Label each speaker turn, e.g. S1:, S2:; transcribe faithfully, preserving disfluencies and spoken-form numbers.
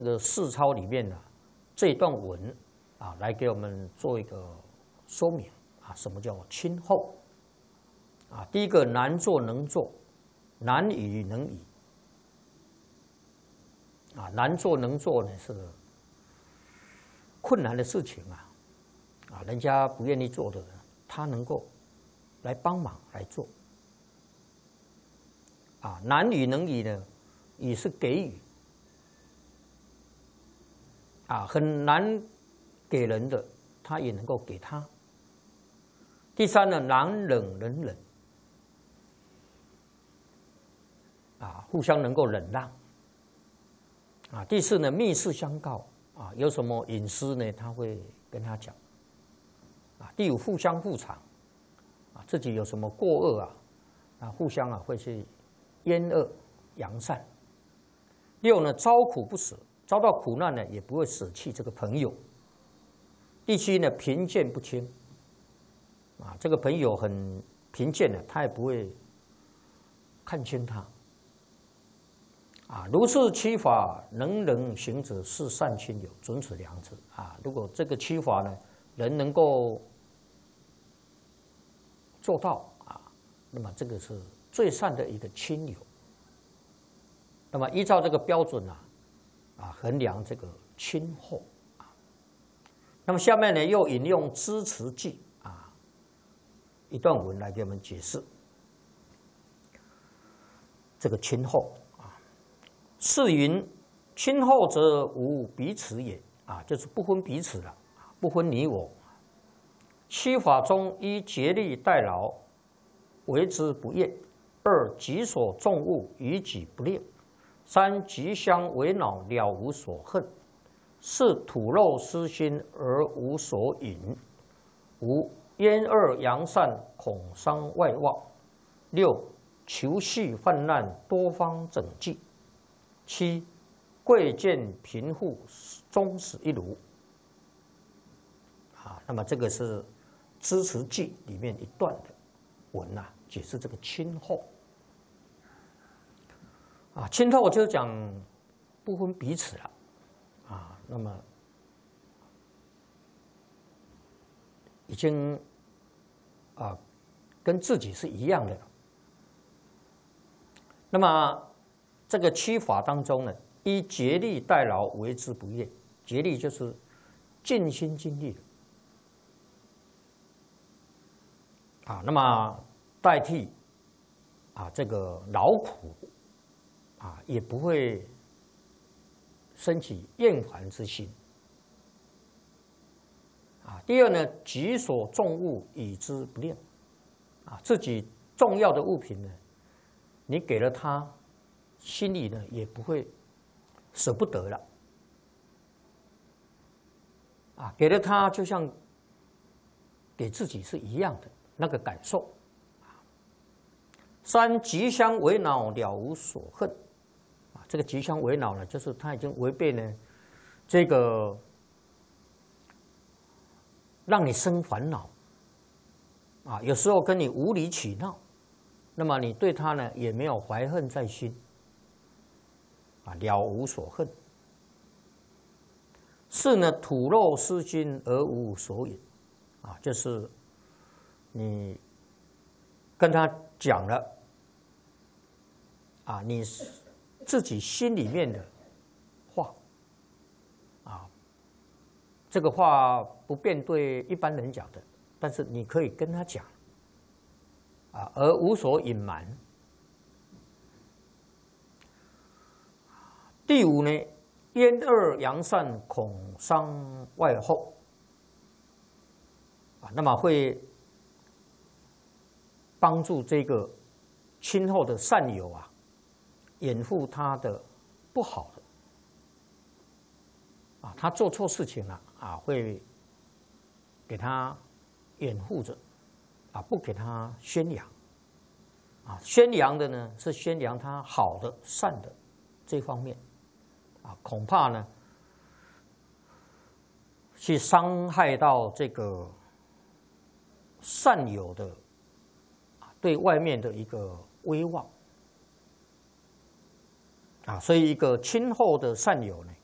S1: 这个四抄里面呢，这一段文啊，来给我们做一个说明啊，什么叫亲厚啊？第一个难做能做，难语能语啊，难做能做呢是困难的事情啊，啊，人家不愿意做的，他能够来帮忙来做啊。难语能语呢，语是给予。啊，很难给人的，他也能够给他。第三呢，难忍能忍，啊，互相能够忍让。啊，第四呢，密事相告，啊，有什么隐私呢，他会跟他讲。啊，第五，互相护长，啊，自己有什么过恶啊，啊，互相啊会去掩恶扬善。六呢，遭苦不舍。遭到苦难呢，也不会舍弃这个朋友。第七呢，贫贱不轻，啊，这个朋友很贫贱的，他也不会看轻他。啊，如是七法能人行者，是善亲友，准此良知。啊，如果这个七法呢，人能够做到啊，那么这个是最善的一个亲友。那么依照这个标准啊。啊，衡量这个亲厚啊。那么下面呢，又引用支持记啊一段文来给我们解释这个亲厚啊。是云：亲厚则无彼此也啊，就是不分彼此了，不分你我。七法中，一竭力代劳，为之不厌；二己所重物，于己不恋。三吉相为恼，了无所恨；四吐露私心而无所隐；五厌恶扬善，恐伤外望；六求系患难，多方整济；七贵贱贫富，终始一如。啊，那么这个是支持记里面一段的文啊，解释这个亲厚。啊，亲厚就是讲不分彼此了，啊，那么已经啊跟自己是一样的了。那么这个七法当中呢，依竭力代劳，为之不厌。竭力就是尽心尽力啊，那么代替啊这个劳苦。啊，也不会升起厌烦之心。啊，第二呢，己所重物，以之不恋。啊，自己重要的物品呢，你给了他，心里呢也不会舍不得了。啊，给了他就像给自己是一样的那个感受。三吉相为恼，了无所恨。这个吉相为恼呢，就是他已经违背呢这个让你生烦恼啊，有时候跟你无理取闹，那么你对他呢也没有怀恨在心啊，了无所恨。四呢，吐露私心而无所隐啊，就是你跟他讲了啊，你自己心里面的话啊，这个话不便对一般人讲的，但是你可以跟他讲啊，而无所隐瞒。第五呢，厌恶扬善，恐伤外厚啊，那么会帮助这个亲厚的善友啊，掩护他的不好的啊，他做错事情了啊，会给他掩护着啊，不给他宣扬啊，宣扬的呢是宣扬他好的善的这方面啊，恐怕呢去伤害到这个善友的啊对外面的一个威望。啊，所以一个亲厚的善友呢，